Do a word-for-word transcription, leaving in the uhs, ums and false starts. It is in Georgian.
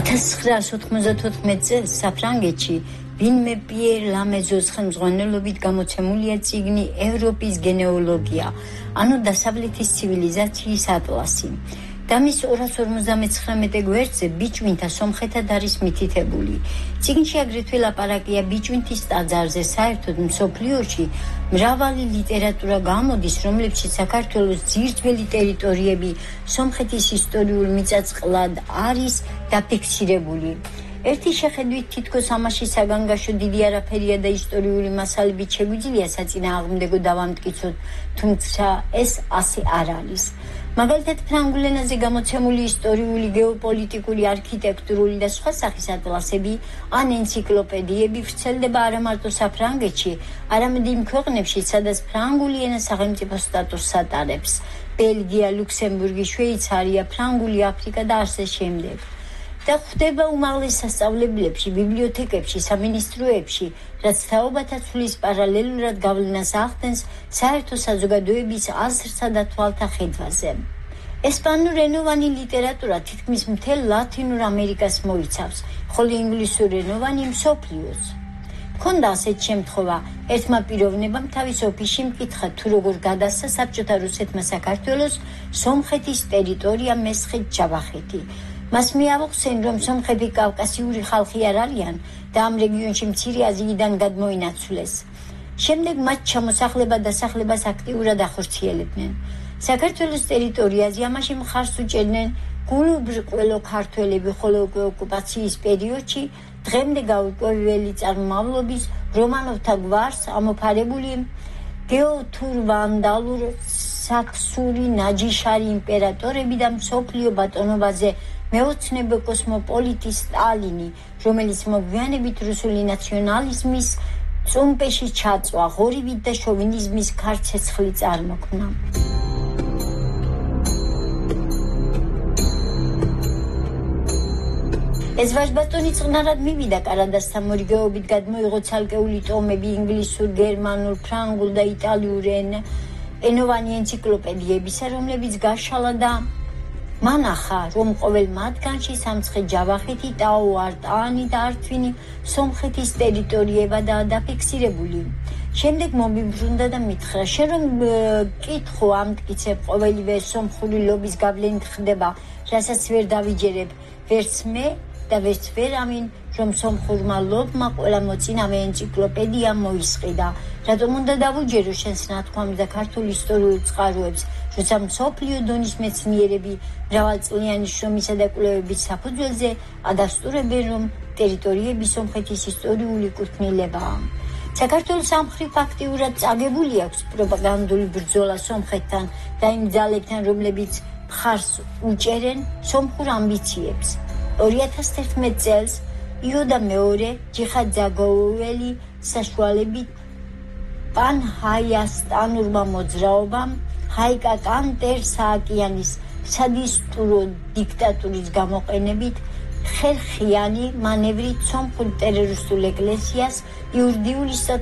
ათას ცხრაასი ოთხმოცდათოთხმეტი წელს საფრანგეთში ვინმე პიერ ლამეზოს ხელმძღვანელობით გამოცემულია წიგნი ევროპის გენეოლოგია, ანუ დასავლეთის ცივილიზაციის ატლასი. და მის ორას ორმოცდამეცხრამეტე გვერდზე ბიჭვინთა სომხეთად არის მითითებული. წიგნში აგრეთვე ლაპარაკია ბიჭვინთის ტაძარზე. საერთოდ მსოფლიოში მრავალი ლიტერატურა გამოდის, რომლებშიც საქართველოს ძირძველი ტერიტორიები სომხეთის ისტორიულ მიწა-წყლად არის დაფიქსირებული. ერთი შეხედვით თითქოს ამაში საგანგაშო დიდი არაფერია და ისტორიული მასალებით შეგვიძლია საწინააღმდეგო დავამტკიცოთ, თუმცა ეს ასე არ არის. მაგალითად, ფრანგულ ენაზე გამოცემული ისტორიული, გეოპოლიტიკური, არქიტექტურული და სხვა სახის ატლასები ან ენციკლოპედიები ვრცელდება არა მარტო საფრანგეთში, არამედ იმ ქვეყნებში, სადაც ფრანგული ენა სახელმწიფო სტატუსს ატარებს: ბელგია, ლუქსემბურგი, შვეიცარია, ფრანგული აფრიკა და ასე შემდეგ. და ხდება უმაღლეს სასწავლებლებში, ბიბლიოთეკებში, სამინისტროებში, რაც თაობათა ცვლის პარალელურად გავლენას ახდენს საერთო საზოგადოების აზრსა და თვალთახედვაზე. ესპანურენოვანი ლიტერატურა თითქმის მთელ ლათინურ ამერიკას მოიცავს, ხოლო ინგლისურენოვანი მსოფლიოს. მქონდა ასეთ შემთხვევა, ერთმა პიროვნებამ თავის ოფისში მკითხა, თუ როგორ გადასცა საბჭოთა რუსეთმა საქართველოს სომხეთის ტერიტორია მესხეთ ჯავახეთი. მას მიაღწია, რომ სომხები კავკასიური ხალხი არ არიან და ამ რეგიონში მცირე აზიიდან გადმოინაცვლეს. შემდეგ მათ ჩამოსახლება დასახლებას აქტიურად ახორციელებდნენ. საქართველოს ტერიტორიაზე ამაში მხარს უჭერდნენ გულუბრყველო ქართველები, ხოლო ოკუპაციის პერიოდში დღემდე გაურკვეველი წარმომავლობის რომანოვთა გვარს ამოფარებული გეოთურვანდალურ საქსური ნაჯიშარი იმპერატორები და მსოფლიო ბატონობაზე მეოცნებო კოსმოპოლიტი სტალინი, რომელიც მოგვიანებით რუსული ნაციონალიზმის წუმპეში ჩაწვა, ღორივით და შოვინიზმის ქარცეცხლი წარმოქმნა. ეს ვაჟბატონი წყნარად მივიდა კანადასთან მორიგეობით, გადმოიღო ცალკეული ტომები ინგლისურ, გერმანულ, ფრანგულ და იტალიურ ენოვანი ენციკლოპედიებისა, რომლებიც გაშალა და მანახა, რომ ყოველ მათგანში სამცხე ჯავახეთი, ტაო, არტაანი და ართვინი სომხეთის ტერიტორიებადაა დაფიქსირებული. შემდეგ მომიბრუნდა და მითხრა, შენ რომ კითხო ამტკიცებ, ყოველივე სომხური ლობის გავლენით ხდება, რასაც ვერ დავიჯერებ, ვერც მე და ვერც ვერავინ, რომ სომხურმა ლობმა ყველა მოწინავე ენციკლოპედია მოისყიდა. რატომ უნდა დავუჯერო შენს ნათქვამს და ქართულ ისტორიულ წყაროებს, როცა მსოფლიო დონის მეცნიერები მრავალწლიანი შრომისა და კვლევების საფუძველზე ადასტურებენ, რომ ტერიტორიები სომხეთის ისტორიული კუთვნილებაა. საქართველოს ამ მხრივ აქტიურად წაგებული აქვს პროპაგანდული ბრძოლა სომხეთთან და იმ ძალებთან, რომლებიც მხარს უჭერენ სომხურ ამბიციებს. ორი ათას თერთმეტ წელს იოდა მეორე ჯიხად ზაგოუველი საშუალებით პანჰაიასტანურმა მოძრაობამ ჰაიკა კანტერ სააკიანის სადისტურო დიქტატურის გამოყენებით ხერხიანი მანევრით სომხურ ტერორისტულ ეკლესიას იურიდიული